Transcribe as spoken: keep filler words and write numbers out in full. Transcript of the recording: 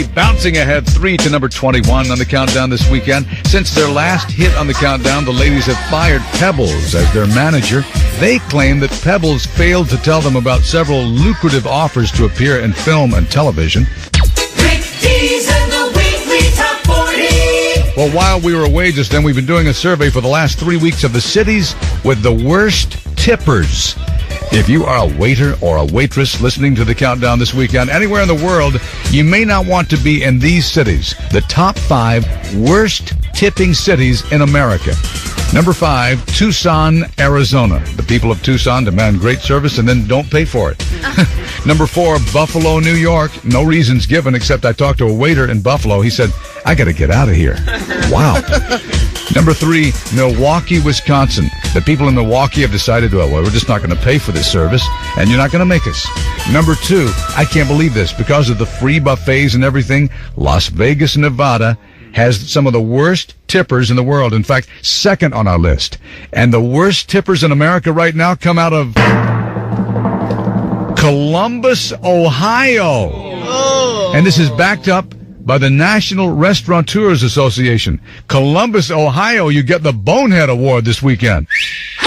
Bouncing ahead three to number twenty-one on the countdown this weekend. Since their last hit on the countdown, the ladies have fired Pebbles as their manager. They claim that Pebbles failed to tell them about several lucrative offers to appear in film and television. Rick Dees and the Weekly Top forty. Well, while we were away just then, we've been doing a survey for the last three weeks of the cities with the worst tippers. If you are a waiter or a waitress listening to the countdown this weekend, anywhere in the world, you may not want to be in these cities. The top five worst tipping cities in America. Number five, Tucson, Arizona. The people of Tucson demand great service and then don't pay for it. Number four, Buffalo, New York. No reasons given except I talked to a waiter in Buffalo. He said, I got to get out of here. Wow. Number three, Milwaukee, Wisconsin. The people in Milwaukee have decided, well, we're just not going to pay for this service, and you're not going to make us. Number two, I can't believe this. Because of the free buffets and everything, Las Vegas, Nevada has some of the worst tippers in the world. In fact, second on our list. And the worst tippers in America right now come out of Columbus, Ohio. Oh. And this is backed up by the National Restaurateurs Association. Columbus, Ohio, you get the Bonehead Award this weekend.